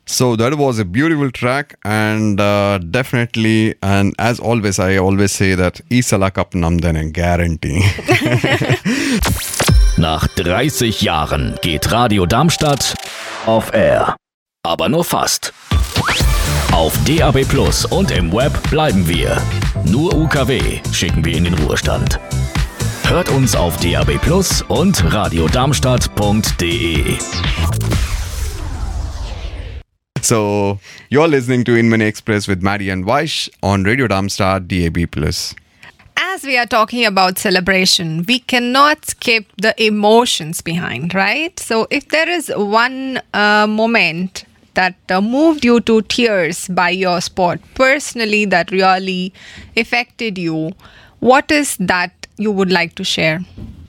So that was a beautiful track, and definitely, and as always, I always say that Isala Cup Namdene guarantee. Nach 30 Jahren geht Radio Darmstadt auf Air. Aber nur fast. Auf DAB+ und im Web bleiben wir. Nur UKW schicken wir in den Ruhestand. Hört uns auf DAB+ und radiodarmstadt.de. So, you're listening to Inmani Express with Maddie and Vaish on Radio Darmstadt DAB+. As we are talking about celebration, we cannot skip the emotions behind, right? So if there is one moment that moved you to tears by your sport, personally, that really affected you, what is that you would like to share?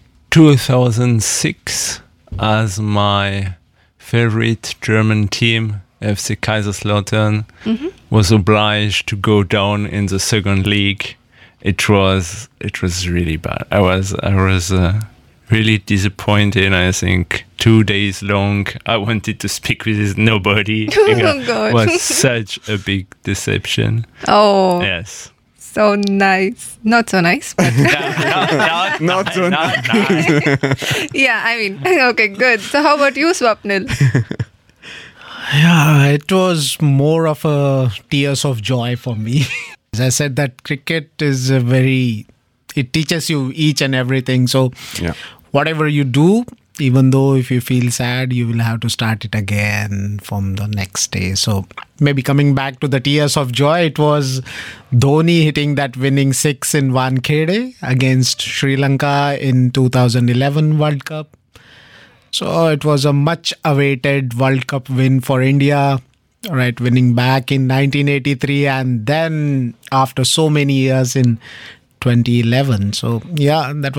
2006, as my favorite German team, FC Kaiserslautern, was obliged to go down in the second league. It was really bad. I was really disappointed. I think 2 days long I wanted to speak with nobody. It was such a big deception. Oh, yes. So nice. Not so nice, but Not so nice. yeah, I mean, okay, good. So how about you, Swapnil? Yeah, it was more of a tears of joy for me. As I said, that cricket is it teaches you each and everything. So Yeah. whatever you do, even though if you feel sad, you will have to start it again from the next day. So maybe coming back to the tears of joy, it was Dhoni hitting that winning six in Wankhede against Sri Lanka in 2011 World Cup. So it was a much awaited World Cup win for India, right? Winning back in 1983 and then after so many years in 2011. So yeah, that was